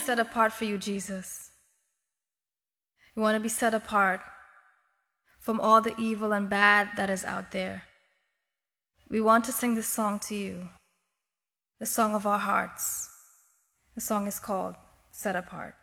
set apart for you, Jesus. We want to be set apart from all the evil and bad that is out there. We want to sing this song to you, the song of our hearts. The song is called Set Apart.